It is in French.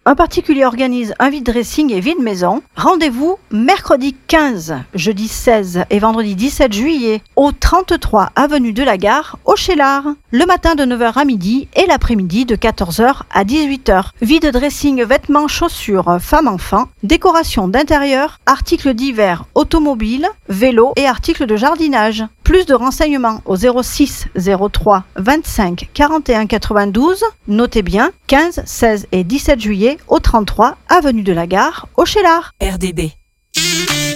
Un particulier organise un vide dressing et vide maison. Rendez-vous mercredi 15, jeudi 16 et vendredi 17 juillet au 33 avenue de la Gare, au Chélar. Le matin de 9h à midi et l'après-midi de 14h à 18h. Vide dressing, vêtements, chaussures, femmes-enfants, décoration d'intérieur, articles divers, automobiles, vélos et articles de jardinage. Plus de renseignements au 06 03 25 41 92. Notez bien, 15, 16 et 17 juillet au 33 avenue de la Gare, au Chélar. RDB.